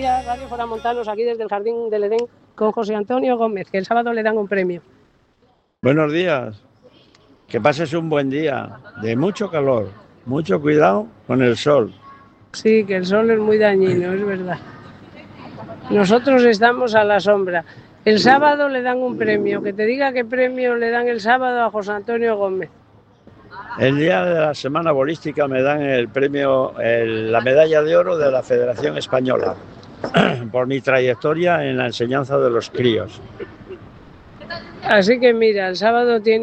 días, Radio Foramontanos, aquí desde el Jardín del Edén con José Antonio Gómez, que el sábado le dan un premio. Buenos días, que pases un buen día, de mucho calor, mucho cuidado con el sol. Sí, que el sol es muy dañino, es verdad. Nosotros estamos a la sombra. El sábado le dan un premio, que te diga qué premio le dan el sábado a José Antonio Gómez. El día de la Semana Bolística me dan el premio, la medalla de oro de la Federación Española, por mi trayectoria en la enseñanza de los críos. Así que mira, el sábado tiene